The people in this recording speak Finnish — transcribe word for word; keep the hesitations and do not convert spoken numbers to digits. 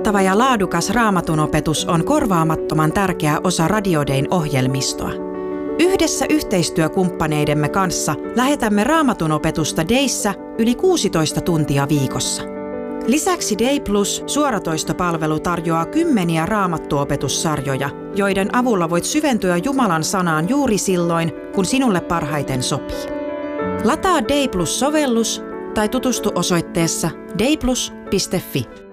Vaikuttava ja laadukas Raamatunopetus on korvaamattoman tärkeä osa Radio Dayn ohjelmistoa. Yhdessä yhteistyökumppaneidemme kanssa lähetämme Raamatunopetusta Dayssä yli kuusitoista tuntia viikossa. Lisäksi Day Plus suoratoistopalvelu tarjoaa kymmeniä raamattuopetussarjoja, joiden avulla voit syventyä Jumalan sanaan juuri silloin, kun sinulle parhaiten sopii. Lataa Day Plus-sovellus tai tutustu osoitteessa dayplus piste fi.